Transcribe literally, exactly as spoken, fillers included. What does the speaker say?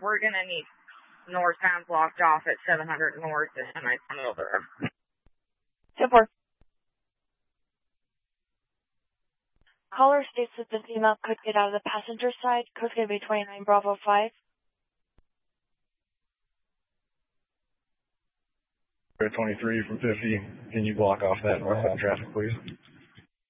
we're going to need northbound blocked off at seven hundred North and I come over. ten four. Caller states that the female could get out of the passenger side. Code's going to be twenty-nine Bravo five. twenty-three from fifty, can you block off that northbound traffic, please?